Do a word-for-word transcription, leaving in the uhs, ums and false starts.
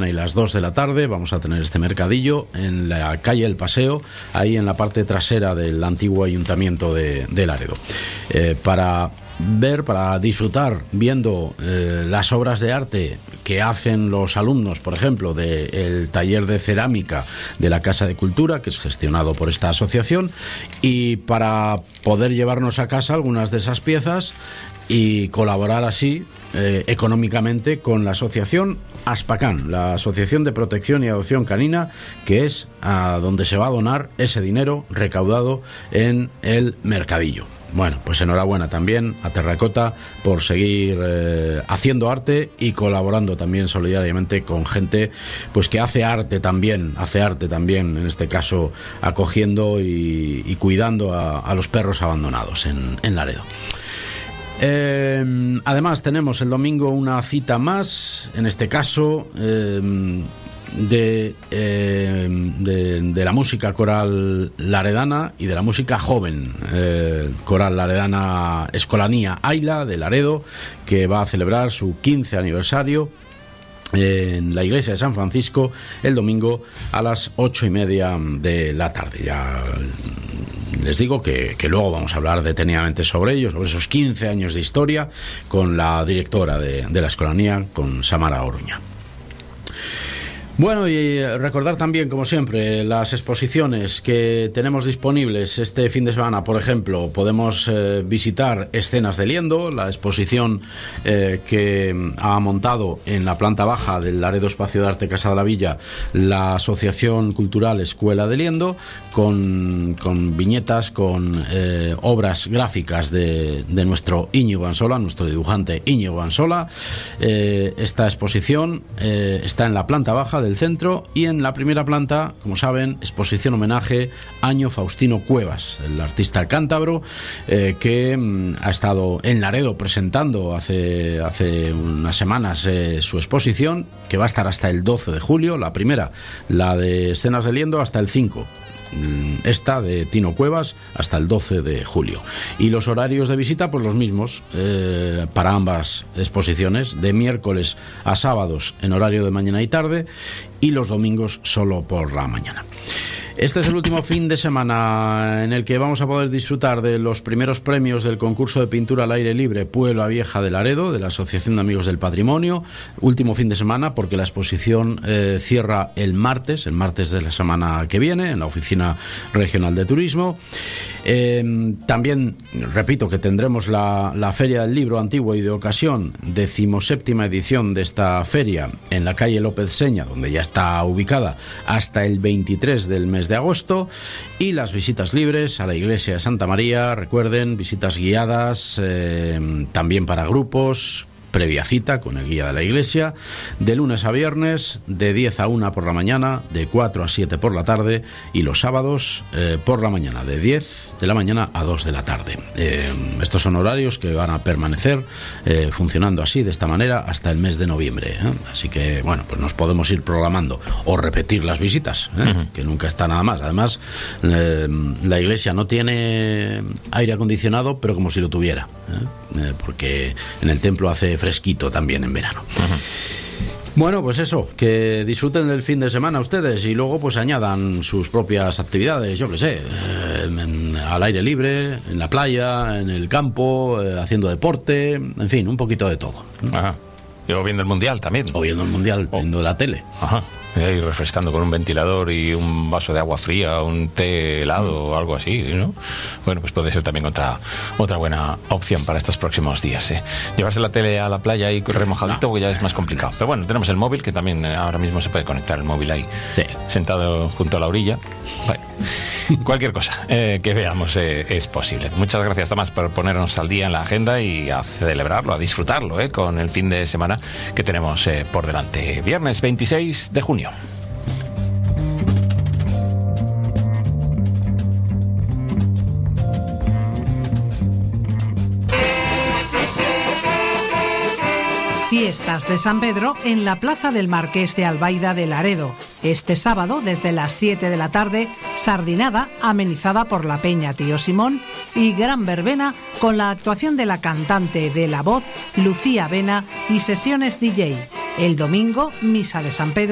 mañana y las dos de la tarde vamos a tener este mercadillo en la calle El Paseo, ahí en la parte trasera del antiguo ayuntamiento de, de Laredo. Eh, para ver, para disfrutar viendo eh, las obras de arte que hacen los alumnos, por ejemplo, del taller de cerámica de la Casa de Cultura, que es gestionado por esta asociación, y para poder llevarnos a casa algunas de esas piezas y colaborar así eh, económicamente con la asociación Aspacan, la Asociación de Protección y Adopción Canina, que es a donde se va a donar ese dinero recaudado en el mercadillo. Bueno, pues enhorabuena también a Terracota por seguir eh, haciendo arte y colaborando también solidariamente con gente pues que hace arte también, hace arte también, en este caso acogiendo y, y cuidando a, a los perros abandonados en, en Laredo. Eh, además tenemos el domingo una cita más, en este caso eh, de, eh, de, de la música coral laredana y de la música joven eh, coral laredana Escolanía Aila de Laredo, que va a celebrar su quince aniversario en la iglesia de San Francisco el domingo a las ocho y media de la tarde. Ya les digo que, que luego vamos a hablar detenidamente sobre ello, sobre esos quince años de historia, con la directora de, de la Escolanía, con Samara Oruña. Bueno, y recordar también, como siempre, las exposiciones que tenemos disponibles este fin de semana. Por ejemplo, podemos eh, visitar Escenas de Liendo, la exposición eh, que ha montado en la planta baja del Laredo Espacio de Arte Casa de la Villa la Asociación Cultural Escuela de Liendo, con, con viñetas, con eh, obras gráficas de, de nuestro Íñigo Ansola, nuestro dibujante Íñigo Ansola. Eh, esta exposición eh, está en la planta baja del centro, y en la primera planta, como saben, exposición homenaje Año Faustino Cuevas, el artista cántabro eh, que mm, ha estado en Laredo presentando hace, hace unas semanas eh, su exposición, que va a estar hasta el doce de julio, la primera, la de Escenas de Liendo, hasta el cinco. Esta de Tino Cuevas hasta el doce de julio. Y los horarios de visita, pues los mismos eh, para ambas exposiciones, de miércoles a sábados en horario de mañana y tarde, y los domingos solo por la mañana. Este es el último fin de semana en el que vamos a poder disfrutar de los primeros premios del concurso de pintura al aire libre Puebla Vieja de Laredo, de la Asociación de Amigos del Patrimonio. Último fin de semana, porque la exposición eh, cierra el martes, el martes de la semana que viene, en la Oficina Regional de Turismo. Eh, también, repito, que tendremos la, la Feria del Libro Antiguo y de Ocasión, decimoséptima edición de esta feria, en la calle López Seña, donde ya está ubicada, hasta el veintitrés del mes de agosto, y las visitas libres a la iglesia de Santa María. Recuerden, visitas guiadas eh, también para grupos, previa cita con el guía de la iglesia, de lunes a viernes, de diez a una por la mañana, de cuatro a siete por la tarde, y los sábados eh, por la mañana, de diez de la mañana a dos de la tarde. Eh, estos son horarios que van a permanecer eh, funcionando así, de esta manera, hasta el mes de noviembre, ¿eh? Así que, bueno, pues nos podemos ir programando o repetir las visitas, ¿eh? Uh-huh. Que nunca está nada más. Además, eh, la iglesia no tiene aire acondicionado, pero como si lo tuviera, ¿eh? Eh, porque en el templo hace fresquito también en verano. Uh-huh. Bueno, pues eso, que disfruten del fin de semana ustedes, y luego pues añadan sus propias actividades, yo qué sé, eh, en, al aire libre, en la playa, en el campo, eh, haciendo deporte, en fin, un poquito de todo. Ajá. Y o viendo el Mundial también. O viendo el Mundial, oh. viendo la tele. Ajá. Y ahí refrescando con un ventilador y un vaso de agua fría, un té helado mm. o algo así, ¿no? Bueno, pues puede ser también otra otra buena opción para estos próximos días, ¿eh? Llevarse la tele a la playa y remojadito, no. porque ya es más complicado. Pero bueno, tenemos el móvil, que también ahora mismo se puede conectar el móvil ahí, sí. sentado junto a la orilla. Bueno, cualquier cosa eh, que veamos eh, es posible. Muchas gracias, Tomás, por ponernos al día en la agenda y a celebrarlo, a disfrutarlo, ¿eh? Con el fin de semana que tenemos eh, por delante. Viernes veintiséis de junio. Fiestas de San Pedro en la Plaza del Marqués de Albaida de Laredo. Este sábado, desde las siete de la tarde, sardinada amenizada por la Peña Tío Simón y gran verbena con la actuación de la cantante de la voz Lucía Vena y sesiones D J. El domingo, misa de San Pedro